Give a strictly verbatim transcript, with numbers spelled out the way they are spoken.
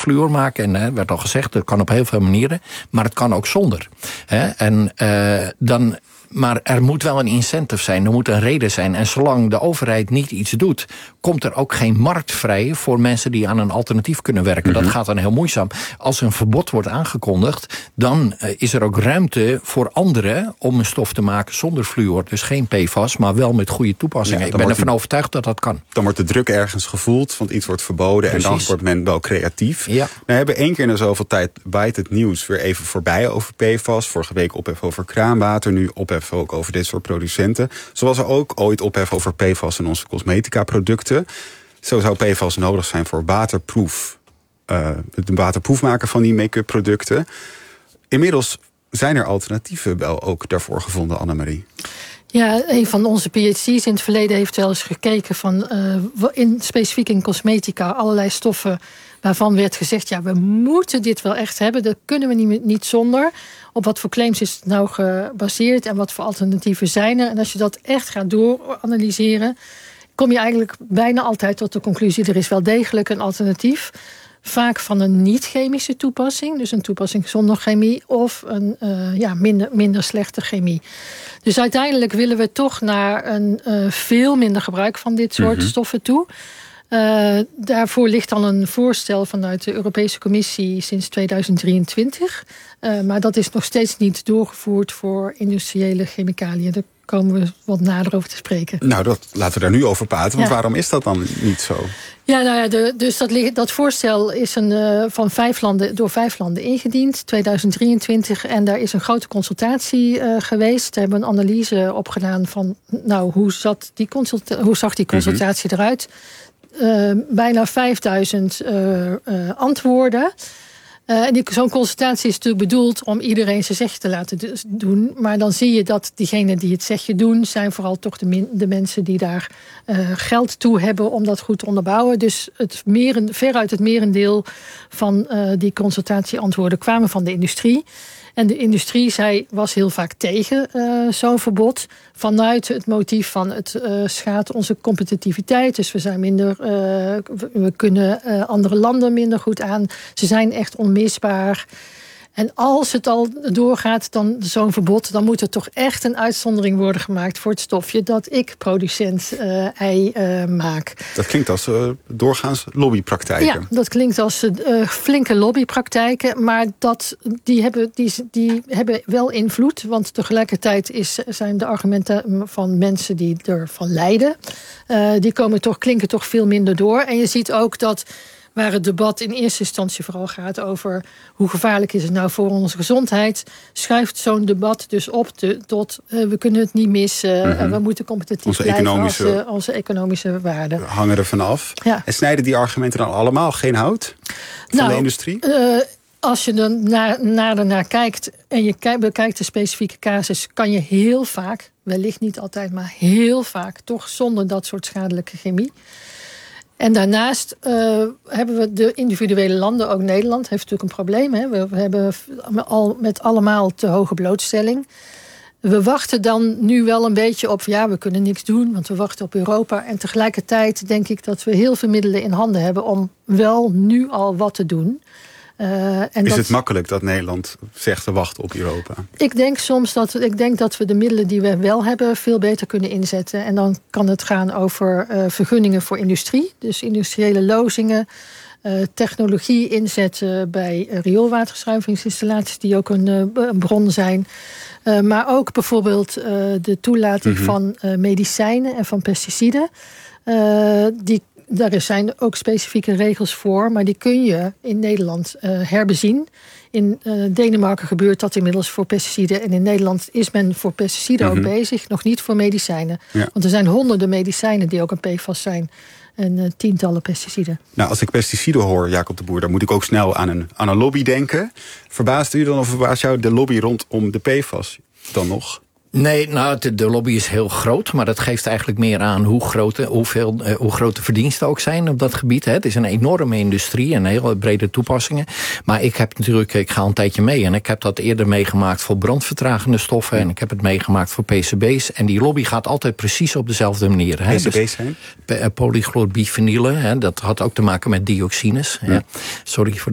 fluor maken. En er werd al gezegd, dat kan op heel veel manieren. Maar het kan ook zonder. Hè? En uh, dan... Maar er moet wel een incentive zijn, er moet een reden zijn. En zolang de overheid niet iets doet, komt er ook geen markt vrij voor mensen die aan een alternatief kunnen werken. Mm-hmm. Dat gaat dan heel moeizaam. Als een verbod wordt aangekondigd, dan uh, is er ook ruimte voor anderen om een stof te maken zonder fluor. Dus geen P F A S, maar wel met goede toepassingen. Ja, ik ben ervan de, overtuigd dat dat kan. Dan wordt de druk ergens gevoeld, want iets wordt verboden. Precies. En dan wordt men wel creatief. Ja. We hebben één keer in zoveel tijd waait het nieuws weer even voorbij over P F A S. Vorige week ophef over kraanwater, nu ophef ook over dit soort producenten. Zoals er ook ooit ophef over P F A S in onze cosmetica producten. Zo zou P F A S nodig zijn voor waterproef. Uh, het waterproef maken van die make-up producten. Inmiddels zijn er alternatieven wel ook daarvoor gevonden, Annemarie. Ja, een van onze P H D's in het verleden heeft wel eens gekeken van uh, in, specifiek in cosmetica allerlei stoffen waarvan werd gezegd, ja, we moeten dit wel echt hebben. Dat kunnen we niet, niet zonder. Op wat voor claims is het nou gebaseerd en wat voor alternatieven zijn er? En als je dat echt gaat dooranalyseren, kom je eigenlijk bijna altijd tot de conclusie, er is wel degelijk een alternatief. Vaak van een niet-chemische toepassing, dus een toepassing zonder chemie, of een uh, ja, minder, minder slechte chemie. Dus uiteindelijk willen we toch naar een uh, veel minder gebruik van dit soort mm-hmm. stoffen toe. Uh, daarvoor ligt dan een voorstel vanuit de Europese Commissie sinds tweeduizend drieëntwintig. Uh, maar dat is nog steeds niet doorgevoerd voor industriële chemicaliën. Daar komen we wat nader over te spreken. Nou, dat, laten we daar nu over praten. Want ja. waarom is dat dan niet zo? Ja, nou ja, de, dus dat, dat voorstel is een, uh, van vijf landen, door vijf landen ingediend, tweeduizend drieëntwintig. En daar is een grote consultatie uh, geweest. Daar hebben we een analyse op gedaan van, nou, hoe, zat die consulta- hoe zag die consultatie mm-hmm. eruit? Uh, bijna vijfduizend uh, uh, antwoorden. Uh, en die, zo'n consultatie is natuurlijk bedoeld om iedereen zijn zegje te laten d- doen. Maar dan zie je dat diegenen die het zegje doen, zijn vooral toch de, min, de mensen die daar uh, geld toe hebben om dat goed te onderbouwen. Dus het meren, veruit het merendeel van uh, die consultatieantwoorden kwamen van de industrie. En de industrie zei, was heel vaak tegen uh, zo'n verbod. Vanuit het motief van het uh, schaadt onze competitiviteit. Dus we zijn minder, uh, we kunnen uh, andere landen minder goed aan. Ze zijn echt onmisbaar. En als het al doorgaat, dan zo'n verbod, dan moet er toch echt een uitzondering worden gemaakt voor het stofje dat ik, producent, uh, ei uh, maak. Dat klinkt als uh, doorgaans lobbypraktijken. Ja, dat klinkt als uh, flinke lobbypraktijken, maar dat, die, hebben, die, die hebben wel invloed, want tegelijkertijd is, zijn de argumenten van mensen die ervan lijden, uh, die komen toch, klinken toch veel minder door. En je ziet ook dat waar het debat in eerste instantie vooral gaat over hoe gevaarlijk is het nou voor onze gezondheid, schuift zo'n debat dus op te, tot uh, we kunnen het niet missen, mm-hmm. uh, we moeten competitief onze blijven economische, als uh, onze economische waarden. Hangen er vanaf. Ja. En snijden die argumenten dan allemaal geen hout van nou, de industrie? Uh, als je er naar, nader naar kijkt en je kijk, bekijkt de specifieke casus, kan je heel vaak, wellicht niet altijd, maar heel vaak toch zonder dat soort schadelijke chemie. En daarnaast uh, hebben we de individuele landen, ook Nederland heeft natuurlijk een probleem. Hè? We, we hebben al met allemaal te hoge blootstelling. We wachten dan nu wel een beetje op, ja, we kunnen niks doen, want we wachten op Europa. En tegelijkertijd denk ik dat we heel veel middelen in handen hebben om wel nu al wat te doen. Uh, en is dat, het makkelijk dat Nederland zegt te wachten op Europa? Ik denk soms dat, ik denk dat we de middelen die we wel hebben veel beter kunnen inzetten. En dan kan het gaan over uh, vergunningen voor industrie. Dus industriële lozingen. Uh, technologie inzetten bij uh, rioolwaterschuivingsinstallaties die ook een, uh, een bron zijn. Uh, maar ook bijvoorbeeld uh, de toelating mm-hmm. van uh, medicijnen en van pesticiden. Uh, die Daar zijn ook specifieke regels voor, maar die kun je in Nederland uh, herbezien. In uh, Denemarken gebeurt dat inmiddels voor pesticiden. En in Nederland is men voor pesticiden mm-hmm. ook bezig, nog niet voor medicijnen. Ja. Want er zijn honderden medicijnen die ook een P F A S zijn. En uh, tientallen pesticiden. Nou, als ik pesticiden hoor, Jacob de Boer, dan moet ik ook snel aan een, aan een lobby denken. Verbaast u dan of verbaast jou de lobby rondom de P F A S dan nog? Nee, nou, de, de lobby is heel groot, maar dat geeft eigenlijk meer aan hoe groot, hoeveel, uh, hoe groot de verdiensten ook zijn op dat gebied. Hè. Het is een enorme industrie en heel brede toepassingen. Maar ik heb natuurlijk, ik ga een tijdje mee en ik heb dat eerder meegemaakt voor brandvertragende stoffen en ik heb het meegemaakt voor P C B's. En die lobby gaat altijd precies op dezelfde manier. Hè. P C B's zijn? Dus, polychlorbifenylen, hè, dat had ook te maken met dioxines. Ja. Ja. Sorry voor